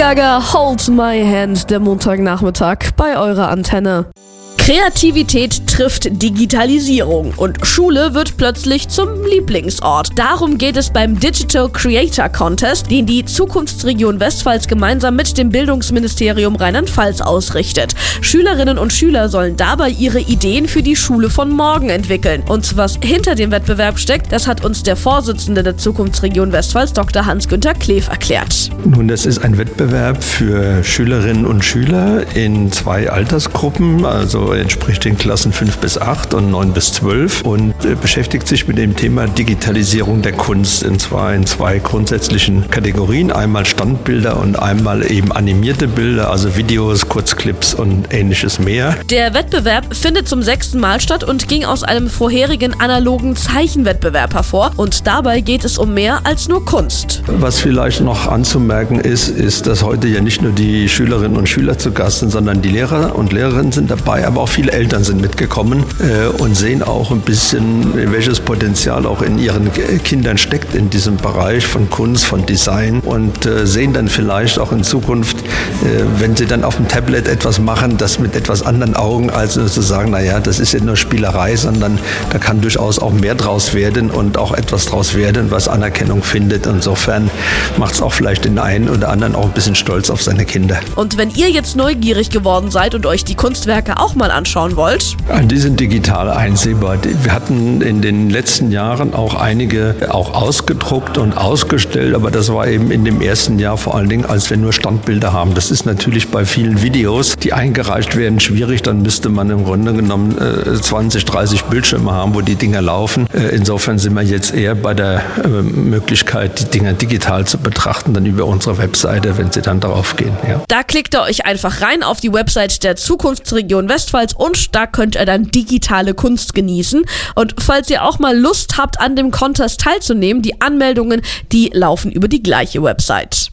Gaga, Hold My Hand, der Montagnachmittag bei eurer Antenne. Kreativität trifft Digitalisierung und Schule wird plötzlich zum Lieblingsort. Darum geht es beim Digital Creator Contest, den die Zukunftsregion Westpfalz gemeinsam mit dem Bildungsministerium Rheinland-Pfalz ausrichtet. Schülerinnen und Schüler sollen dabei ihre Ideen für die Schule von morgen entwickeln. Und was hinter dem Wettbewerb steckt, das hat uns der Vorsitzende der Zukunftsregion Westpfalz, Dr. Hans-Günther Kleef, erklärt. Nun, das ist ein Wettbewerb für Schülerinnen und Schüler in 2 Altersgruppen, also entspricht den Klassen 5 bis 8 und 9 bis 12 und beschäftigt sich mit dem Thema Digitalisierung der Kunst, und zwar in 2 grundsätzlichen Kategorien. Einmal Standbilder und einmal eben animierte Bilder, also Videos, Kurzclips und ähnliches mehr. Der Wettbewerb findet zum 6. Mal statt und ging aus einem vorherigen analogen Zeichenwettbewerb hervor. Und dabei geht es um mehr als nur Kunst. Was vielleicht noch anzumerken ist, dass heute ja nicht nur die Schülerinnen und Schüler zu Gast sind, sondern die Lehrer und Lehrerinnen sind dabei, aber auch viele Eltern sind mitgekommen und sehen auch ein bisschen, welches Potenzial auch in ihren Kindern steckt in diesem Bereich von Kunst, von Design und sehen dann vielleicht auch in Zukunft, wenn sie dann auf dem Tablet etwas machen, das mit etwas anderen Augen, als nur zu sagen, naja, das ist ja nur Spielerei, sondern da kann durchaus auch mehr draus werden und auch etwas draus werden, was Anerkennung findet. Insofern macht es auch vielleicht den einen oder anderen auch ein bisschen stolz auf seine Kinder. Und wenn ihr jetzt neugierig geworden seid und euch die Kunstwerke auch mal anschauen wollt? Die sind digital einsehbar. Wir hatten in den letzten Jahren auch einige auch ausgedruckt und ausgestellt, aber das war eben in dem ersten Jahr vor allen Dingen, als wir nur Standbilder haben. Das ist natürlich bei vielen Videos, die eingereicht werden, schwierig. Dann müsste man im Grunde genommen 20, 30 Bildschirme haben, wo die Dinger laufen. Insofern sind wir jetzt eher bei der Möglichkeit, die Dinger digital zu betrachten, dann über unsere Webseite, wenn Sie dann darauf gehen. Ja. Da klickt ihr euch einfach rein auf die Website der Zukunftsregion Westpfalz und da könnt ihr dann digitale Kunst genießen. Und falls ihr auch mal Lust habt, an dem Contest teilzunehmen, die Anmeldungen, die laufen über die gleiche Website.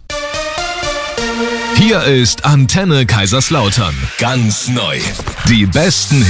Hier ist Antenne Kaiserslautern. Ganz neu. Die besten